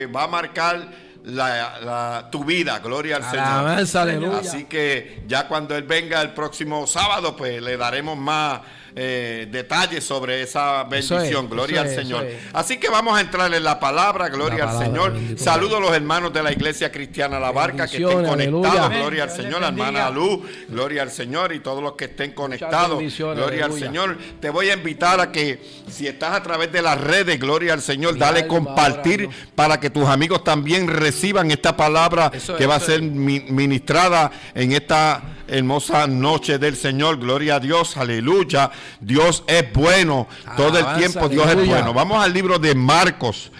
va a marcar tu vida, gloria al Señor. Aleluya. Así que ya cuando Él venga el próximo sábado, pues le daremos más detalles sobre esa bendición, gloria al Señor. Así que vamos a entrar en la palabra, gloria al Señor. Saludo a los hermanos de la Iglesia Cristiana La Barca que estén conectados, gloria al Señor, la hermana Luz, gloria al Señor, y todos los que estén conectados, gloria al Señor. Te voy a invitar a que si estás a través de las redes, gloria al Señor, dale compartir para que tus amigos también reciban esta palabra que va a ser ministrada en esta hermosa noche del Señor. Gloria a Dios, aleluya. Dios es bueno, todo el tiempo Dios es bueno. Vamos al libro de Marcos,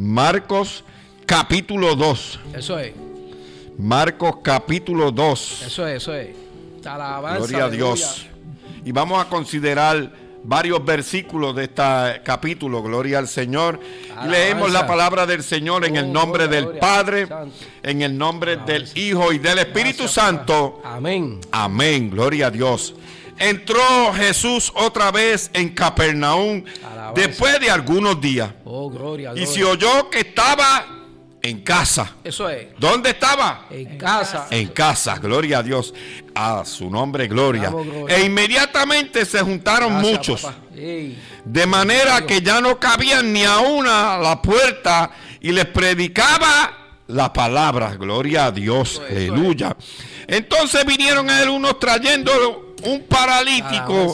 capítulo 2. Eso es. Marcos capítulo 2. Eso es. Alabanza, gloria a Dios. Y vamos a considerar varios versículos de este capítulo, gloria al Señor. Y leemos la palabra del Señor en el nombre del Padre, en el nombre del Hijo y del Espíritu Santo. Amén. Amén, gloria a Dios. Entró Jesús otra vez en Capernaum después de algunos días. Y se oyó que estaba en casa. Eso es. ¿Dónde estaba? En casa. En casa, gloria a Dios. A su nombre, gloria. E inmediatamente se juntaron muchos. De manera que ya no cabían ni aún a la puerta y les predicaba la palabra. Gloria a Dios, aleluya. Entonces vinieron a él unos trayendo un paralítico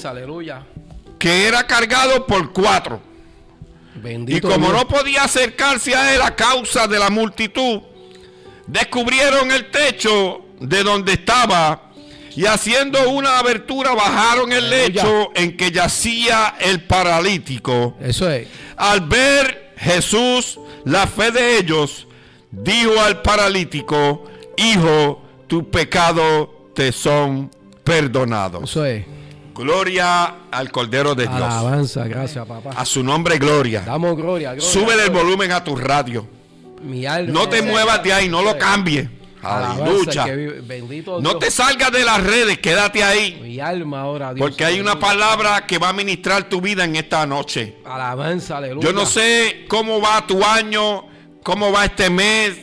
que era cargado por 4. Bendito y como Dios. no podía acercarse a él a causa de la multitud, descubrieron el techo de donde estaba y haciendo una abertura bajaron el lecho en que yacía el paralítico. Eso es. Al ver Jesús la fe de ellos, dijo al paralítico: hijo, tus pecados te son perdonados. Eso es. Gloria al Cordero de Dios. Alabanza, gracias, papá. A su nombre, gloria. Damos gloria. Sube el volumen a tu radio. Mi alma. No te muevas de ahí, no lo cambies. Aleluya. Bendito Dios. No te salgas de las redes, quédate ahí. Mi alma ahora, Dios. Porque hay una palabra que va a ministrar tu vida en esta noche. Alabanza, aleluya. Yo no sé cómo va tu año, cómo va este mes.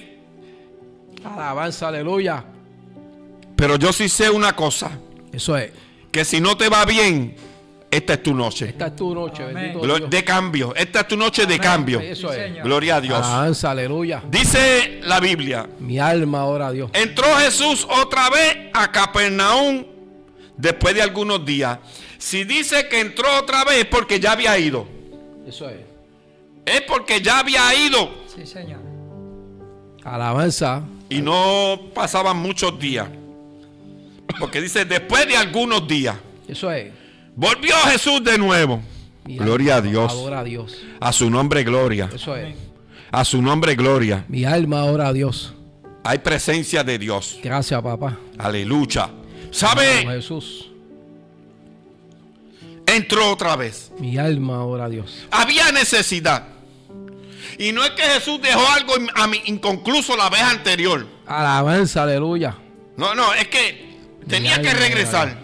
Alabanza, aleluya. Pero yo sí sé una cosa. Eso es. Que si no te va bien, esta es tu noche. Esta es tu noche, bendito Dios. De cambio. Esta es tu noche de cambio. Eso es. Gloria a Dios. Alabanza, aleluya. Dice la Biblia. Mi alma ahora, Dios. Entró Jesús otra vez a Capernaum después de algunos días. Si dice que entró otra vez es porque ya había ido. Eso es. Es porque ya había ido. Sí, Señor. Alabanza. Y no pasaban muchos días. Porque dice después de algunos días. Eso es. Volvió Jesús de nuevo. Gloria a Dios. Adora a Dios. A su nombre, gloria. Eso es. A su nombre, gloria. Mi alma ahora a Dios. Hay presencia de Dios. Gracias, papá. Aleluya. ¿Sabe? Jesús. Entró otra vez. Mi alma ahora a Dios. Había necesidad. Y no es que Jesús dejó algo inconcluso la vez anterior. Alabanza, aleluya. No, es que tenía que regresar.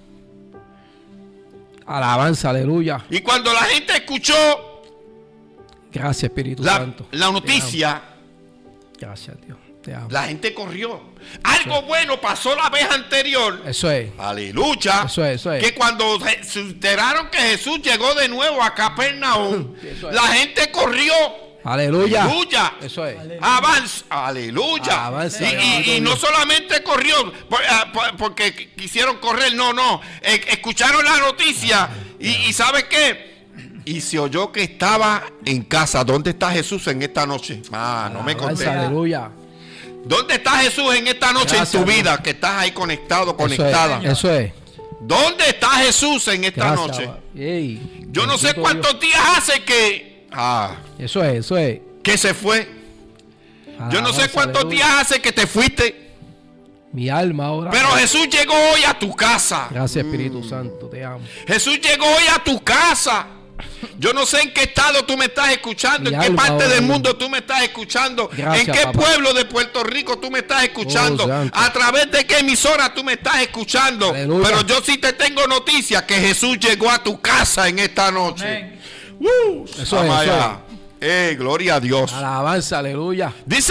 Alabanza, aleluya. Y cuando la gente escuchó gracias, Espíritu Santo. La noticia, gracias, Dios. Te amo. La gente corrió. Algo bueno pasó la vez anterior. Eso es. Aleluya. Eso es. Que cuando se enteraron que Jesús llegó de nuevo a Capernaum, la gente corrió. Aleluya. Aleluya. Eso es. Avanza. Aleluya. Avanza, y no solamente corrió porque quisieron correr, no. Escucharon la noticia y ¿sabe qué? Y se oyó que estaba en casa. ¿Dónde está Jesús en esta noche? No me conté. Aleluya. ¿Dónde está Jesús en esta noche? Gracias, en tu vida, Dios. Que estás ahí conectado, conectada. Eso es. ¿Dónde está Jesús en esta noche? Ey, yo no sé cuántos días hace que... Eso es. Que se fue. Yo no sé cuántos días hace que te fuiste. Mi alma ahora. Pero Jesús llegó hoy a tu casa. Gracias, Espíritu Santo, te amo. Jesús llegó hoy a tu casa. Yo no sé en qué estado tú me estás escuchando, en qué parte del mundo tú me estás escuchando, gracias, en qué papá. Pueblo de Puerto Rico tú me estás escuchando, a través de qué emisora tú me estás escuchando. Aleluya. Pero yo sí te tengo noticia que Jesús llegó a tu casa en esta noche. Eso es. Gloria a Dios. Alabanza, aleluya. Dice